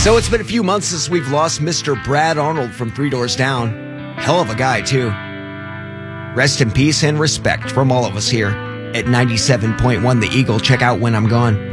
So it's been a few months since we've lost Mr. Brad Arnold from Three Doors Down. Hell of a guy, too. Rest in peace and respect from all of us here at 97.1 The Eagle. Check out When I'm Gone.